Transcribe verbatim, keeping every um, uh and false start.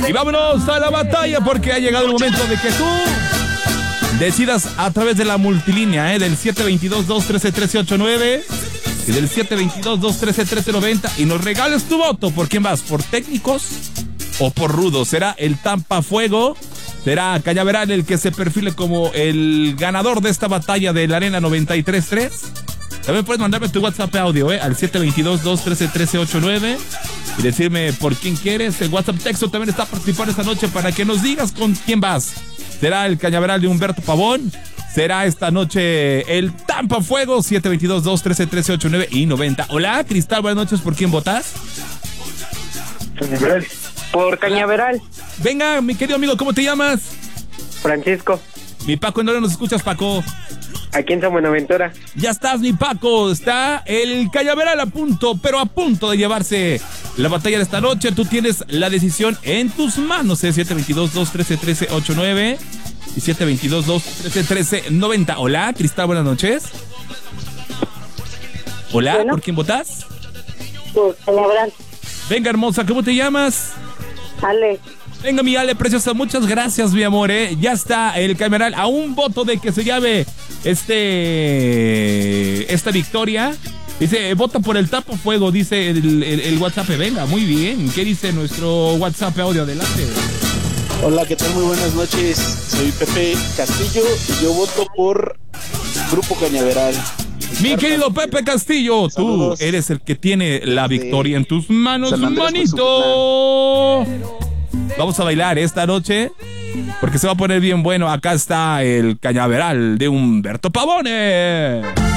Y vámonos a la batalla porque ha llegado el momento de que tú decidas a través de la multilínea, ¿eh? Del siete dos dos, dos uno tres, uno tres ocho nueve y del siete dos dos, dos uno tres, uno tres nueve cero y nos regales tu voto. ¿Por quién vas? ¿Por técnicos o por rudos? ¿Será el Tampa Fuego? ¿Será Cañaveral el que se perfile como el ganador de esta batalla de la Arena noventa y tres tres? También puedes mandarme tu WhatsApp audio, ¿eh? Al siete dos dos, dos uno tres, uno tres ocho nueve y decirme por quién quieres. El WhatsApp texto también está participando esta noche para que nos digas con quién vas. ¿Será el Cañaveral de Humberto Pavón? ¿Será esta noche el Tampa Fuego? siete dos dos, dos uno tres, uno tres ocho nueve y noventa. Hola, Cristal, buenas noches. ¿Por quién votas? Cañaveral. Por Cañaveral. Venga, mi querido amigo, ¿cómo te llamas? Francisco. Mi Paco, ¿en dónde nos escuchas, Paco? Aquí en San Buenaventura. Ya estás, mi Paco. Está el Cañaveral a punto, pero a punto de llevarse la batalla de esta noche. Tú tienes la decisión en tus manos, ¿eh? siete dos dos, dos uno tres, uno tres ocho nueve y siete dos dos, dos uno tres, uno tres noventa. Hola, Cristal, buenas noches. Hola, Bueno. ¿por quién votas? Por Cañaveral. Venga, hermosa, ¿cómo te llamas? Ale. Venga, mi Ale preciosa, muchas gracias, mi amor, ¿eh? Ya está el Cañaveral a un voto de que se llame este esta victoria. Dice, vota por el Tampa Fuego, dice el, el, el WhatsApp. Venga, muy bien. ¿Qué dice nuestro WhatsApp audio? Adelante. Hola, ¿qué tal? Muy buenas noches. Soy Pepe Castillo y yo voto por Grupo Cañaveral. Mi querido Pepe Castillo, Saludos. tú eres el que tiene la victoria en tus manos, San Andrés, manito. Vamos a bailar esta noche porque se va a poner bien bueno. Acá está el Cañaveral de Humberto Pavone.